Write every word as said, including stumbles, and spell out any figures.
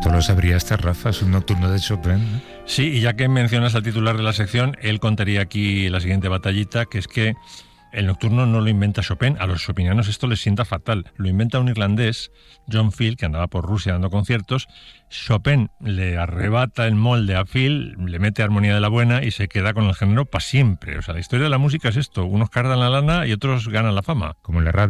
Esto lo sabría hasta Rafa, es un nocturno de Chopin, ¿no? Sí, y ya que mencionas al titular de la sección, él contaría aquí la siguiente batallita, que es que el nocturno no lo inventa Chopin, a los chopinianos esto les sienta fatal. Lo inventa un irlandés, John Field, que andaba por Rusia dando conciertos. Chopin le arrebata el molde a Field, le mete armonía de la buena y se queda con el género para siempre. O sea, la historia de la música es esto, unos cargan la lana y otros ganan la fama. Como en la radio.